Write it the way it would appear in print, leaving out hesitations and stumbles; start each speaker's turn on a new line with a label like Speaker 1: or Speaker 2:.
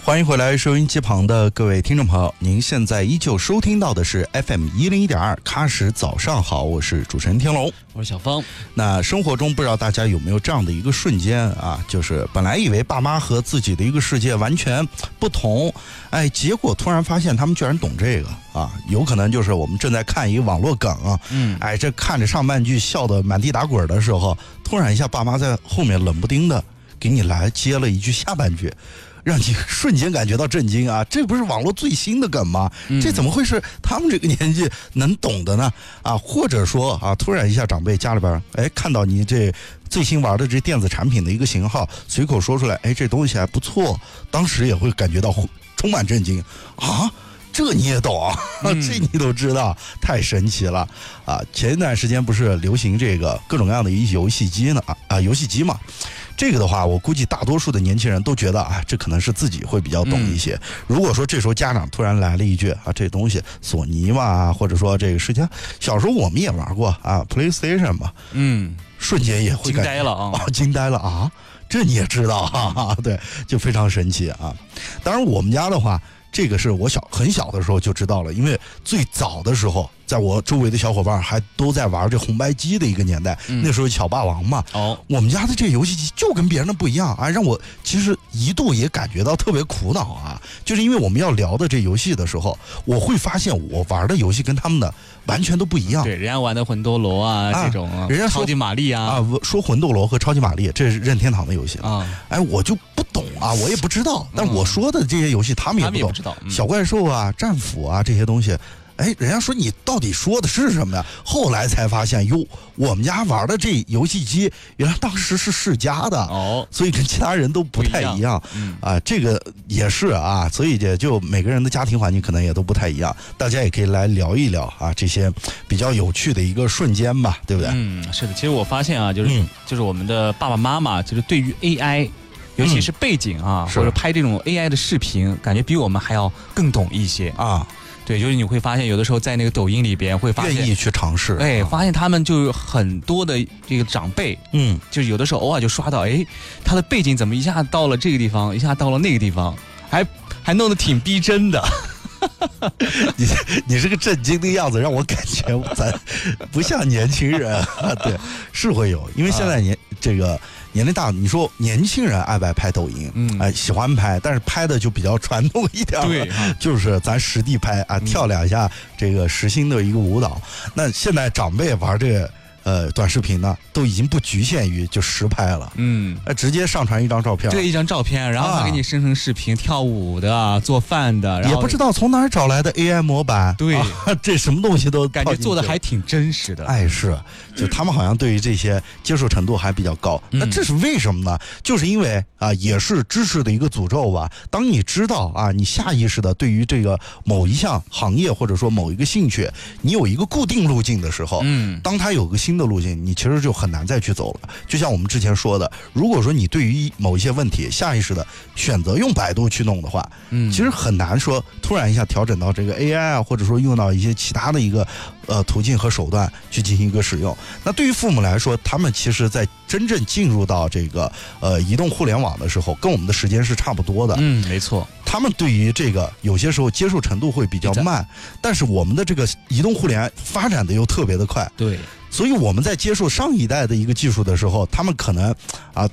Speaker 1: 欢迎回来，收音机旁的各位听众朋友，您现在依旧收听到的是 FM101.2喀什早上好，我是主持人天龙，
Speaker 2: 我是小芳。
Speaker 1: 那生活中不知道大家有没有这样的一个瞬间啊，就是本来以为爸妈和自己的一个世界完全不同，结果突然发现他们居然懂这个啊，有可能就是我们正在看一个网络梗啊，这看着上半句笑得满地打滚的时候，突然一下爸妈在后面冷不丁的给你来接了一句下半句，让你瞬间感觉到震惊啊！这不是网络最新的梗吗？这怎么会是他们这个年纪能懂的呢？啊，或者说啊，突然一下长辈家里边看到你这最新玩的这电子产品的一个型号，随口说出来，这东西还不错，当时也会感觉到充满震惊啊！这你也懂啊？这你都知道，太神奇了啊！前一段时间不是流行这个各种各样的游戏机呢游戏机嘛。这个的话，我估计大多数的年轻人都觉得这可能是自己会比较懂一些。如果说这时候家长突然来了一句这东西索尼嘛，或者说这个世界，小时候我们也玩过PlayStation 嘛，瞬间也会
Speaker 2: 惊呆了
Speaker 1: 惊呆了啊！这你也知道对，就非常神奇啊。当然我们家的话，这个是我很小的时候就知道了，因为最早的时候，在我周围的小伙伴还都在玩这红白机的一个年代，那时候巧霸王嘛，我们家的这游戏机就跟别人的不一样让我其实一度也感觉到特别苦恼就是因为我们要聊的这游戏的时候，我会发现我玩的游戏跟他们的完全都不一样。
Speaker 2: 对，人家玩的魂斗罗这种
Speaker 1: 人家
Speaker 2: 超级玛丽
Speaker 1: 说魂斗罗和超级玛丽，这是任天堂的游戏我就不懂我也不知道，但我说的这些游戏他们也不懂。小怪兽战斧这些东西，人家说你到底说的是什么呀？后来才发现，我们家玩的这游戏机原来当时是世嘉的所以跟其他人都不太一样这个也是所以也就每个人的家庭环境可能也都不太一样，大家也可以来聊一聊这些比较有趣的一个瞬间吧，对不对？
Speaker 2: 是的，其实我发现就是我们的爸爸妈妈就是对于 AI。尤其是背景或者拍这种 AI 的视频，感觉比我们还要更懂一些对，就是你会发现有的时候在那个抖音里边会发现
Speaker 1: 愿意去尝试，
Speaker 2: 发现他们就有很多的这个长辈，就是有的时候偶尔就刷到，他的背景怎么一下到了这个地方，一下到了那个地方，还弄得挺逼真的。
Speaker 1: 你这个震惊的样子让我感觉咱不像年轻人对，是会有，因为现在这个年龄大，你说年轻人爱不爱拍抖音？喜欢拍，但是拍的就比较传统一点，对，就是咱实地拍跳两下这个实心的一个舞蹈。那现在长辈玩这个短视频呢，都已经不局限于就实拍了，直接上传一张照片，
Speaker 2: 对，一张照片，然后他给你生成视频，跳舞的、做饭的，然后
Speaker 1: 也不知道从哪儿找来的 AI 模板，
Speaker 2: 对，
Speaker 1: 这什么东西都
Speaker 2: 感觉做的还挺真实的，
Speaker 1: 是，就他们好像对于这些接受程度还比较高。那这是为什么呢？就是因为也是知识的一个诅咒吧。当你知道你下意识的对于这个某一项行业或者说某一个兴趣，你有一个固定路径的时候，当它有个新的路径，你其实就很难再去走了。就像我们之前说的，如果说你对于某一些问题下意识的选择用百度去弄的话，其实很难说突然一下调整到这个 AI 或者说用到一些其他的一个途径和手段去进行一个使用。那对于父母来说，他们其实在真正进入到这个移动互联网的时候，跟我们的时间是差不多的。
Speaker 2: 没错。
Speaker 1: 他们对于这个有些时候接受程度会比较慢，但是我们的这个移动互联发展的又特别的快。
Speaker 2: 对。
Speaker 1: 所以我们在接受上一代的一个技术的时候，他们可能